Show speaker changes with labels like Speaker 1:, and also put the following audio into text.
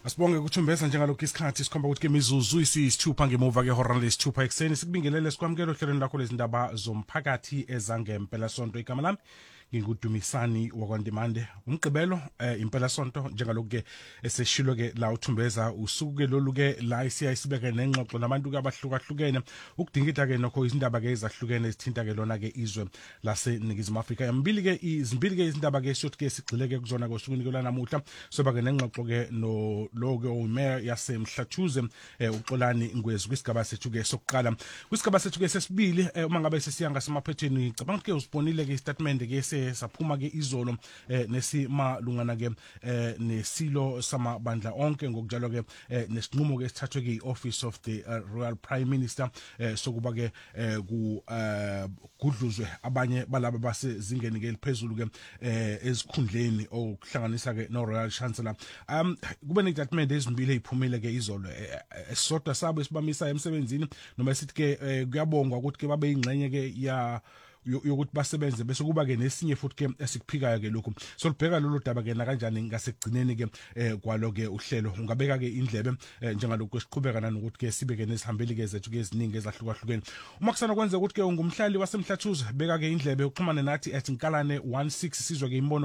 Speaker 1: Asibonge ukuthumbeza njengalokho isikhathi sikhomba ukuthi ke imizuzu isiyisithupha ngemuva kehora lesithupha ekseni sikubingelele sikwamukela ohlelweni lakho lezindaba zomphakathi ezangempela sonto. Igama lami ngingudumisani wakwaNdimande. Umgqibelo impela sonto njengalokho ke eseshilo ke la uthumbeza usuku ke lolu ke la sibeke nengxoxo nabantu ke abahlukahlukene ukudingida ke nokho izindaba ke ezahlukene ezithinta ke lona ke izwe laseNingizimu Afrika. Izimbili ke izindaba ke siyothi ke sigxile ke kuzona kosukwini ke namuhla soba ke nengxoxo ke no logo umayor yaseMhlathuze uXolani Ngwezi kwisigaba sethu ke sokuqala. Kwisigaba sethu ke sesibili uma ngabe sesiyanga semaphethini ngicabanga ukuthi usibonile ke istatement ke saphuma ke izolo nesimalungana ke nesilo samabandla onke ngokunjalo ke nesinqumo ke sithathwe ke iOffice of the Royal Prime Minister sokuba ke kudluzwe abanye balabo basezingeni ke liphezulu ke ezikhundleni okuhlanganisa ke no Royal Chancellor. Kube nestatement ezimbili eziphumile ke izolo esodwa sabo esibamisa emsebenzini noma sithi ke kuyabongwa ukuthi ke babe ingxenye ke yokuthi basebenze bese kuba ke nesinye futhi ke esikuphikayo ke lokho solibheka lolu daba ke na kanjani ngasekugcineni ke kwalo ke uhlelo ungabeka ke indlebe njengalokho siqhubeka nokuthi ke sibe ke nesihambeli ke zethu ke eziningi ezahlukahlukene. Uma kusana kwenza ukuthi ke ungumhlali waseMhlathuze beka ke indlebe uxhumane nathi @nkalane16 sizwe ke imbono